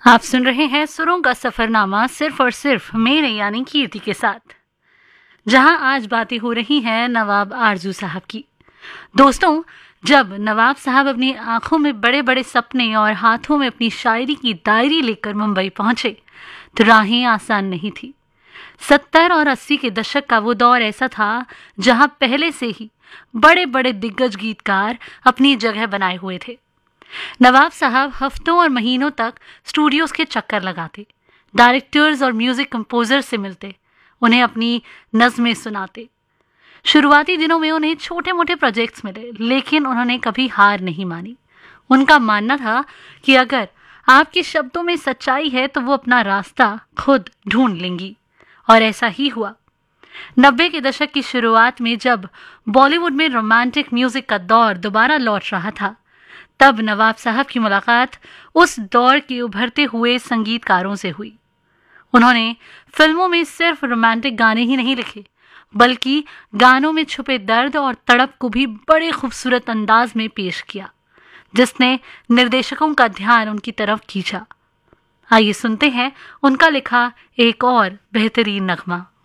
आप सुन रहे हैं सुरों का सफरनामा सिर्फ और सिर्फ मेरे यानी कीर्ति के साथ, जहां आज बातें हो रही हैं नवाब आरजू साहब की। दोस्तों, जब नवाब साहब अपनी आंखों में बड़े बड़े सपने और हाथों में अपनी शायरी की डायरी लेकर मुंबई पहुंचे तो राहें आसान नहीं थी। 70 और 80 के दशक का वो दौर ऐसा था जहां पहले से ही बड़े बड़े दिग्गज गीतकार अपनी जगह बनाए हुए थे। नवाब साहब हफ्तों और महीनों तक स्टूडियोज के चक्कर लगाते, डायरेक्टर्स और म्यूजिक कंपोजर से मिलते, उन्हें अपनी नज़में सुनाते। शुरुआती दिनों में उन्हें छोटे मोटे प्रोजेक्ट्स मिले, लेकिन उन्होंने कभी हार नहीं मानी। उनका मानना था कि अगर आपके शब्दों में सच्चाई है तो वो अपना रास्ता खुद ढूंढ लेंगी, और ऐसा ही हुआ। 90 के दशक की शुरुआत में जब बॉलीवुड में रोमांटिक म्यूजिक का दौर दोबारा लौट रहा था, तब नवाब साहब की मुलाकात उस दौर के उभरते हुए संगीतकारों से हुई। उन्होंने फिल्मों में सिर्फ रोमांटिक गाने ही नहीं लिखे, बल्कि गानों में छुपे दर्द और तड़प को भी बड़े खूबसूरत अंदाज में पेश किया, जिसने निर्देशकों का ध्यान उनकी तरफ खींचा। आइए सुनते हैं उनका लिखा एक और बेहतरीन नगमा।